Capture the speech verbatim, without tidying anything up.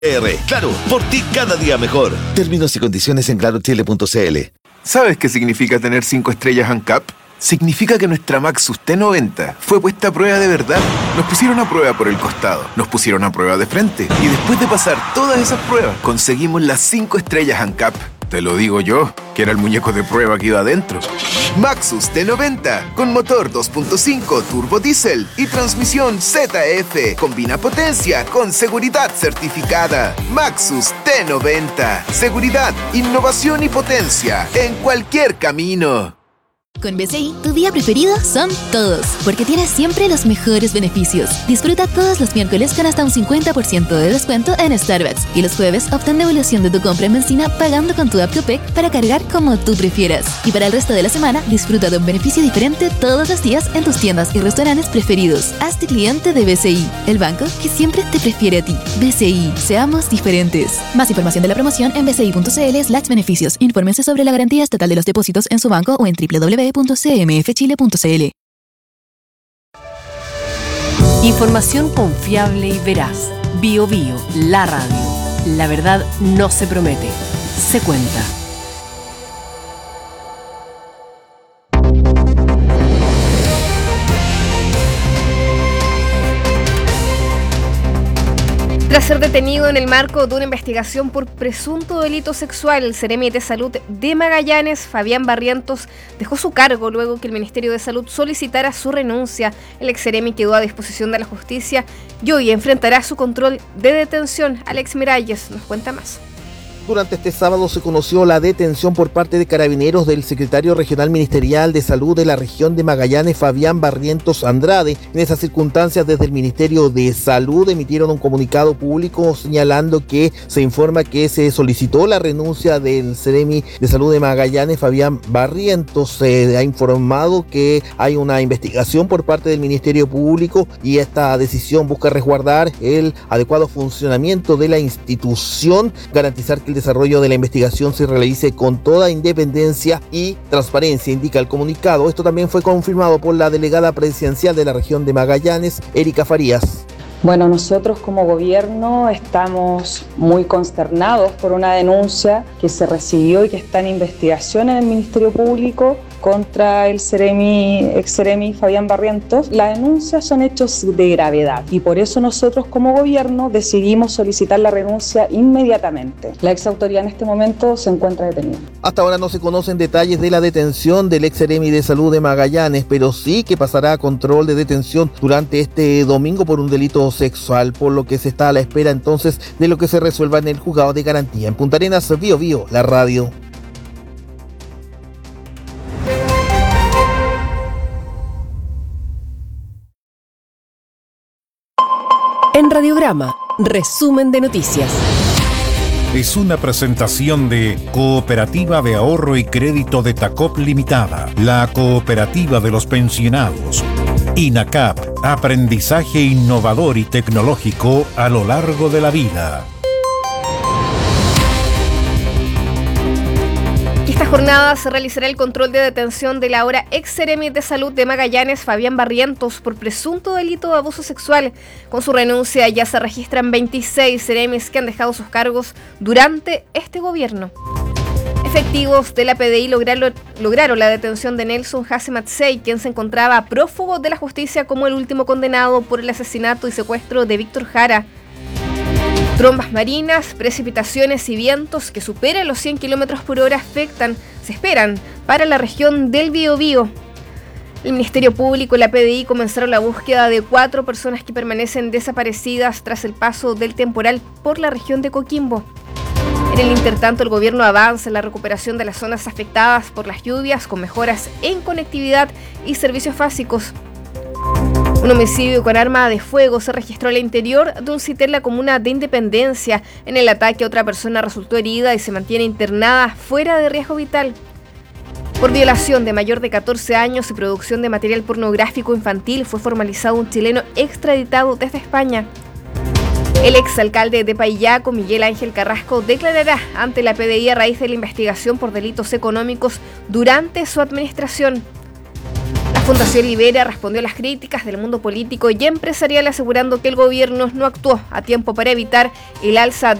R. Claro, por ti cada día mejor. Términos y condiciones en claro chile punto c l. ¿Sabes qué significa tener cinco estrellas ANCAP? Significa que nuestra Maxus T noventa fue puesta a prueba de verdad. Nos pusieron a prueba por el costado, nos pusieron a prueba de frente y después de pasar todas esas pruebas, conseguimos las cinco estrellas ANCAP. Te lo digo yo, que era el muñeco de prueba que iba adentro. Maxus T noventa, con motor dos punto cinco turbo diésel y transmisión Z F. Combina potencia con seguridad certificada. Maxus T noventa. Seguridad, innovación y potencia en cualquier camino. Con B C I, tu día preferido son todos, porque tienes siempre los mejores beneficios. Disfruta todos los miércoles con hasta un cincuenta por ciento de descuento en Starbucks y los jueves obtén devolución de tu compra en benzina pagando con tu app Copec para cargar como tú prefieras. Y para el resto de la semana, disfruta de un beneficio diferente todos los días en tus tiendas y restaurantes preferidos. Hazte cliente de B C I, el banco que siempre te prefiere a ti. B C I, seamos diferentes. Más información de la promoción en bci.cl slash beneficios. Infórmense sobre la garantía estatal de los depósitos en su banco o en doble u doble u doble u punto c m f chile punto c l. Información confiable y veraz. Bio Bio, la radio. La verdad no se promete, se cuenta. Tras ser detenido en el marco de una investigación por presunto delito sexual, el Seremi de Salud de Magallanes, Fabián Barrientos, dejó su cargo luego que el Ministerio de Salud solicitara su renuncia. El ex Seremi quedó a disposición de la justicia y hoy enfrentará su control de detención. Alex Miralles nos cuenta más. Durante este sábado se conoció la detención por parte de Carabineros del secretario regional ministerial de Salud de la región de Magallanes, Fabián Barrientos Andrade. En esas circunstancias, desde el Ministerio de Salud emitieron un comunicado público señalando que se informa que se solicitó la renuncia del Seremi de Salud de Magallanes, Fabián Barrientos. Se ha informado que hay una investigación por parte del Ministerio Público y esta decisión busca resguardar el adecuado funcionamiento de la institución, garantizar que el desarrollo de la investigación se realice con toda independencia y transparencia, indica el comunicado. Esto también fue confirmado por la delegada presidencial de la región de Magallanes, Erika Farías. Bueno, nosotros como gobierno estamos muy consternados por una denuncia que se recibió y que está en investigación en el Ministerio Público contra el Seremi, ex Seremi Fabián Barrientos. Las denuncias son hechos de gravedad y por eso nosotros como gobierno decidimos solicitar la renuncia inmediatamente. La ex autoridad en este momento se encuentra detenida. Hasta ahora no se conocen detalles de la detención del ex Seremi de Salud de Magallanes, pero sí que pasará a control de detención durante este domingo por un delito sexual, por lo que se está a la espera entonces de lo que se resuelva en el juzgado de garantía. En Punta Arenas, Bio Bio, la radio. En Radiograma, resumen de noticias. Es una presentación de Cooperativa de Ahorro y Crédito de Tacop Limitada, la cooperativa de los pensionados. INACAP, aprendizaje innovador y tecnológico a lo largo de la vida. Esta jornada se realizará el control de detención del ahora ex Seremi de Salud de Magallanes, Fabián Barrientos, por presunto delito de abuso sexual. Con su renuncia ya se registran veintiséis Seremis que han dejado sus cargos durante este gobierno. Efectivos de la P D I lograron, lograron la detención de Nelson Hasse Matsei, quien se encontraba prófugo de la justicia como el último condenado por el asesinato y secuestro de Víctor Jara. Trombas marinas, precipitaciones y vientos que superan los cien kilómetros por hora afectan, se esperan, para la región del Biobío. El Ministerio Público y la P D I comenzaron la búsqueda de cuatro personas que permanecen desaparecidas tras el paso del temporal por la región de Coquimbo. En el intertanto, el gobierno avanza en la recuperación de las zonas afectadas por las lluvias con mejoras en conectividad y servicios básicos. Un homicidio con arma de fuego se registró al interior de un sitio en la comuna de Independencia. En el ataque, otra persona resultó herida y se mantiene internada fuera de riesgo vital. Por violación de mayor de catorce años y producción de material pornográfico infantil, fue formalizado un chileno extraditado desde España. El exalcalde de Paillaco, Miguel Ángel Carrasco, declarará ante la P D I a raíz de la investigación por delitos económicos durante su administración. La Fundación Libera respondió a las críticas del mundo político y empresarial asegurando que el gobierno no actuó a tiempo para evitar el alza